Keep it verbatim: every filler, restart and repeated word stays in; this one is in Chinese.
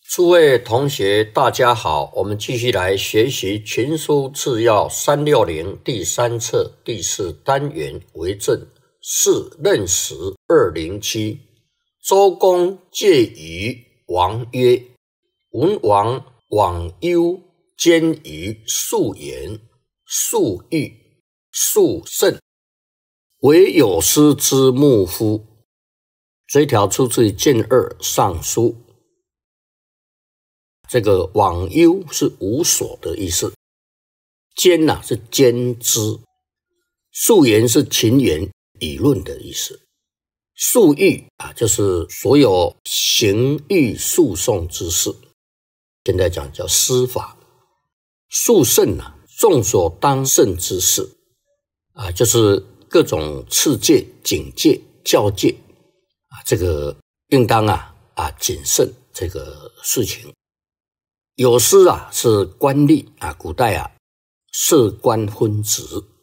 诸位同学，大家好，我们继续来学习《群书治要》三六零第三册第四单元为政四任时二零七。周公介于王曰：“文王往忧兼于素言、素欲、素胜，唯有司之牧乎？”这一条出自于谏二上书。这个往忧是无所的意思，兼呐、啊、是兼之，素言是情言议论的意思，诉欲啊就是所有刑狱诉讼之事，现在讲叫司法。诉胜啊，众所当胜之事啊，就是各种赐戒、警戒、教戒啊，这个应当啊啊谨慎这个事情。有司啊是官吏啊，古代啊设官分职